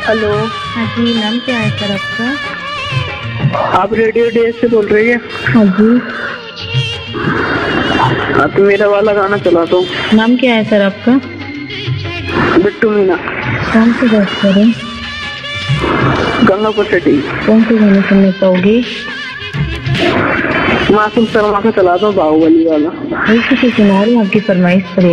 Hello. हाँ जी, नाम क्या है सर आपका? आप रेडियो डे से बोल रही है? हाँ जी। हाँ तो मेरा वाला गाना चला दो। नाम क्या है सर आपका? बिट्टू मीना। कौन सी बात करें? गंगापुर सिटी। कौन सी गाने सुनना चाहोगे? मासूम शर्मा का चला दो, बाहुबली वाला। वही किसी सुना रही हूँ, आपकी फरमाइश पर